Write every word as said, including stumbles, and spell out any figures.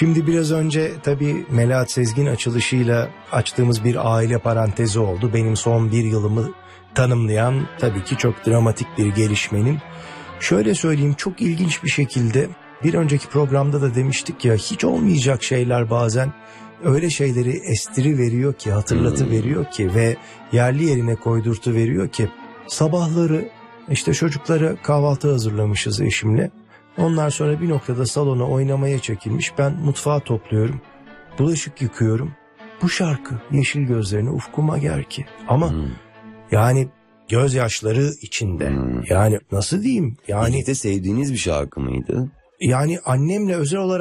Şimdi biraz önce tabii Melahat Sezgin açılışıyla açtığımız bir aile parantezi oldu. Benim son bir yılımı tanımlayan tabii ki çok dramatik bir gelişmenin. Şöyle söyleyeyim, çok ilginç bir şekilde bir önceki programda da demiştik ya, hiç olmayacak şeyler bazen öyle şeyleri estiri veriyor ki, hatırlatı veriyor ki ve yerli yerine koydurtu veriyor ki. Sabahları işte çocuklara kahvaltı hazırlamışız eşimle. Ondan sonra bir noktada salona oynamaya çekilmiş. Ben mutfağı topluyorum. Bulaşık yıkıyorum. Bu şarkı Yeşil Gözlerine ufkuma gel ki. Ama hmm. yani gözyaşları içinde. Hmm. Yani nasıl diyeyim? Yani birlikte sevdiğiniz bir şarkı mıydı? Yani annemle özel olarak